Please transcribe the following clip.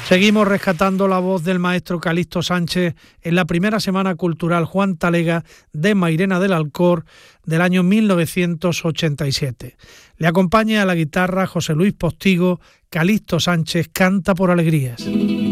Seguimos rescatando la voz del maestro Calixto Sánchez en la primera Semana Cultural Juan Talega de Mairena del Alcor del año 1987. Le acompaña a la guitarra José Luis Postigo. Calixto Sánchez canta por alegrías.